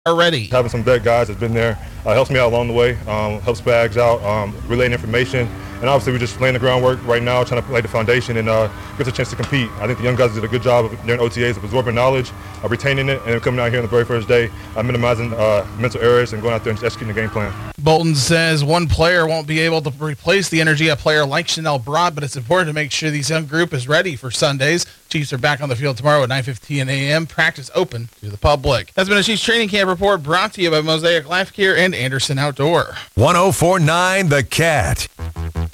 are ready. Having some vet guys that's been there helps me out along the way, helps Spags out, relaying information. And obviously, we're just laying the groundwork right now, trying to lay the foundation and give us a chance to compete. I think the young guys did a good job during OTAs of absorbing knowledge, retaining it, and coming out here on the very first day, minimizing mental errors and going out there and just executing the game plan. Bolton says one player won't be able to replace the energy of a player like Chanel Broad, but it's important to make sure this young group is ready for Sundays. Chiefs are back on the field tomorrow at 9:15 a.m. Practice open to the public. That's been a Chiefs training camp report brought to you by Mosaic Life Care and Anderson Outdoor. 104.9 The Cat.